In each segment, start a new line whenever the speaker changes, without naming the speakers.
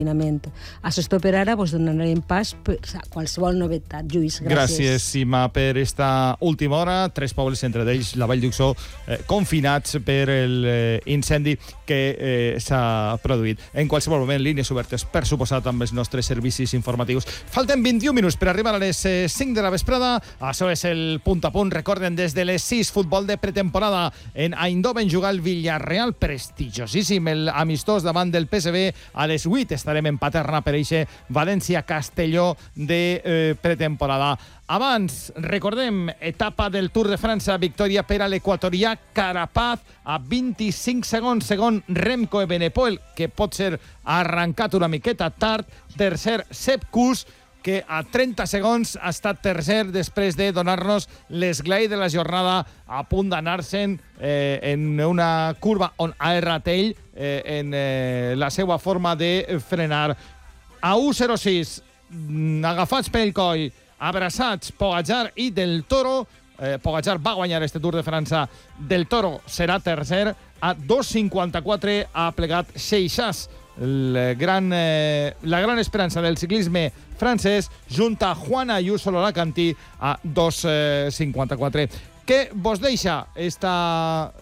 Això per ara donarem pas a qualsevol novetat. Lluís, gràcies.
Gràcies, Sima, per esta última hora. 3 pobles, entre ells la Vall d'Uixó, confinats per l'incendi que s'ha produït. En qualsevol moment, línies obertes, per suposat, amb els nostres servicis informatius. Falten 21 minuts per arribar a les 5 de la vesprada. Això és el punt a punt. Recorden, des de les 6, futbol de pretemporada en Eindhoven, jugar el Villarreal, prestigiosíssim el amistós davant del PSV. A les 8 estarem en Paterna per eixe València-Castelló de pretemporada. Abans, recordem, etapa del Tour de França, victòria per a l'equatorià Carapaz a 25 segons, segon Remco Evenepoel, que pot ser arrencat una miqueta tard, tercer Sepp Kuss, que a 30 segons ha estat tercer després de donar-nos l'esglai de la jornada, a punt d'anar-se'n en una curva on ha errat ell en la seva forma de frenar. A 1.06, agafats pel coll, abraçats Pogačar i Del Toro. Pogačar va guanyar este Tour de França, Del Toro serà tercer. A 2.54 ha plegat Seixas, la gran esperança del ciclisme francès, junta Juan Ayuso l'Alacantí a 2.54. Què vos deixa esta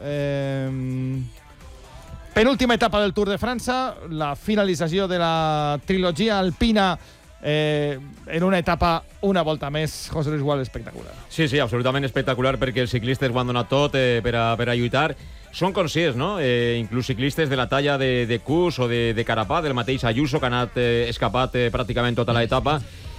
penúltima etapa del Tour de França, la finalització de la trilogia alpina en una etapa, una volta més, José Luis Gual, espectacular.
Sí, absolutament espectacular, perquè els ciclistes ho han donat tot per a lluitar. Són conscients, no? Inclús ciclistes de la talla de Kuss o de Carapaz, del mateix Ayuso, que ha anat escapat pràcticament tota l'etapa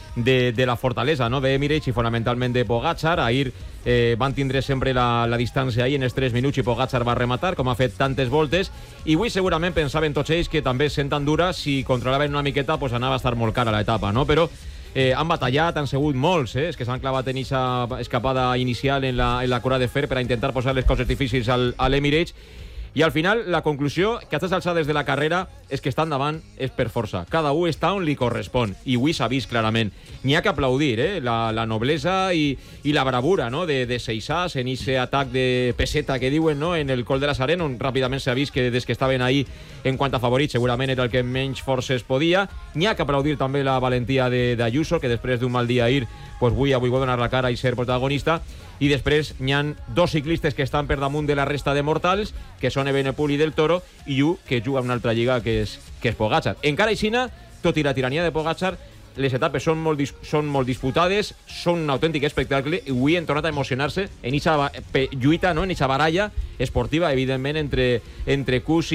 de la fortalesa, no? De Emirates i fonamentalment de Pogačar. Ahir van tindre sempre la distància ahir en els 3 minuts i Pogačar va rematar, com ha fet tantes voltes, i avui segurament pensaven tots ells que també sent tan dura, si controlaven una miqueta pues anava a estar molt cara l'etapa, no? Però han batallat, han sigut molts, és que s'han clavat en aquesta escapada inicial en la Cora de Fer per a intentar posar les coses difícils a l'Emirates. I al final, la conclusió, que a aquestes alçades de la carrera, és que estar endavant és per força. Cada un està on li correspon, i avui s'ha vist clarament. N'hi ha que aplaudir, la noblesa i la bravura, no? de Seixas en aquest atac de peseta que diuen, no? En el col de la Sarena, on ràpidament s'ha vist que des que estaven ahí en quant a favorits segurament era el que menys forces podia. N'hi ha que aplaudir també la valentia d'Ayuso, que després d'un mal dia ahir, pues avui ha volgut donar la cara i ser protagonista. I després n'hi ha 2 ciclistes que estan per damunt de la resta de mortals, que són Evenepoel i Del Toro, i un que juga en una altra lliga, que és Pogačar. Encara aixina, tot i la tirania de Pogačar, les etapes són molt disputades, són un autèntic espectacle, i avui han tornat a emocionar-se en aquesta lluita, no? En aquesta baralla esportiva, evidentment, entre Kuss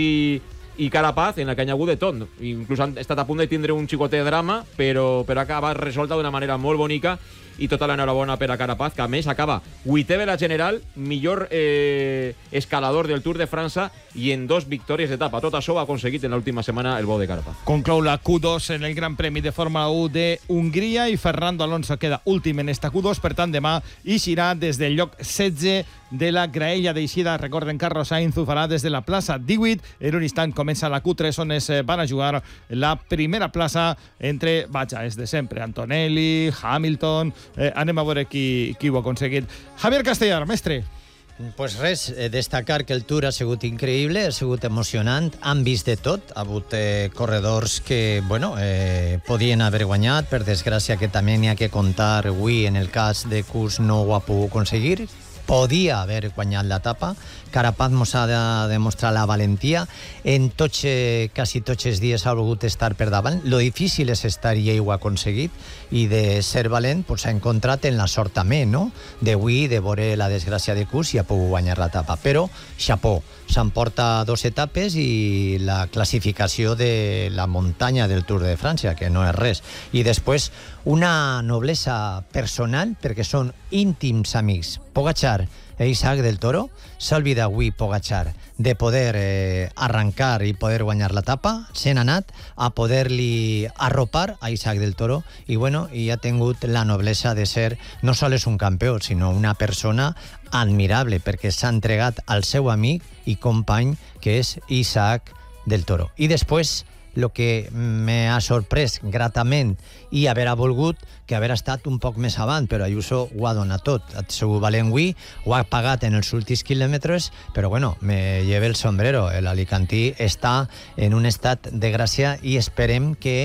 i Carapaz, en la que hi ha hagut de tot. Inclús han estat a punt de tindre un xicotet de drama, però ha acabat resolta d'una manera molt bonica, i tota l'enhorabona per a Carapaz, que a més acaba 8è de la general, millor escalador del Tour de França, i en 2 victòries d'etapa. Tot això ho ha aconseguit en l'última setmana el bo de Carapaz.
Conclou la Q2 en el Gran Premi de Fórmula 1 d'Hongria, i Fernando Alonso queda últim en esta Q2, per tant demà eixirà des del lloc 16 de la graella d'eixida. Recorden, Carlos Sainz ho farà des de la plaça 18. En un instant comença la Q3, on es van a jugar la primera plaça entre, és de sempre, Antonelli, Hamilton. Anem a veure qui ho ha aconseguit. Javier Castellar, mestre.
Pues res, destacar que el Tour ha sigut increïble, ha sigut emocionant, han vist de tot, ha hagut corredors que, podien haver guanyat, per desgràcia que també n'hi ha que contar avui, en el cas de Kuss no ho ha pogut aconseguir, podia haver guanyat l'etapa. Carapaz mos ha de demostrar la valentia. En quasi tots els dies ha volgut estar per davant. Lo difícil és estar, i ell ho ha aconseguit, i de ser valent s'ha encontrat en la sort també, no? D'avui, de veure la desgràcia de Kuss, i ha pogut guanyar l'etapa. Però, xapó, s'emporta 2 etapes i la classificació de la muntanya del Tour de França, que no és res. I després, una noblesa personal, perquè són íntims amics. Pogačar e Isaac Del Toro, s'ha oblidat avui Pogačar de poder arrencar i poder guanyar l'etapa, se n'ha anat a poder-li arropar a Isaac Del Toro, i ha tingut la noblesa de ser no sols un campió, sinó una persona admirable, perquè s'ha entregat al seu amic i company, que és Isaac Del Toro. I després el que m'ha sorprès gratament i haver volgut que haver estat un poc més avant, però Ayuso ho ha donat tot. Ha sigut valent avui, ho ha pagat en els últims quilòmetres, però bueno, me lleve el sombrero. L'alicantí està en un estat de gràcia i esperem que